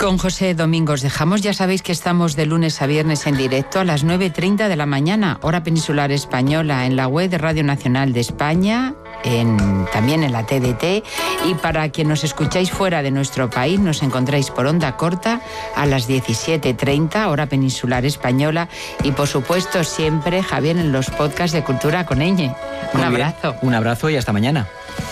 Con José Domingos dejamos. Ya sabéis que estamos de lunes a viernes en directo a las 9:30 de la mañana, hora peninsular española, en la web de Radio Nacional de España, también en la TDT, y para quien nos escucháis fuera de nuestro país, nos encontráis por onda corta a las 17:30, hora peninsular española, y por supuesto siempre, Javier, en los podcasts de Cultura con Ñ. Un abrazo. Un abrazo y hasta mañana.